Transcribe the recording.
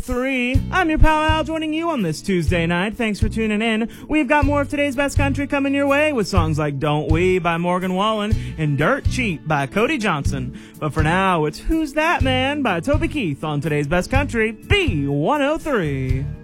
I'm your pal Al, joining you on this Tuesday night. Thanks for tuning in. We've got more of today's best country coming your way with songs like Don't We by Morgan Wallen and Dirt Cheap by Cody Johnson. But for now, it's Who's That Man by Toby Keith on today's best country, B103.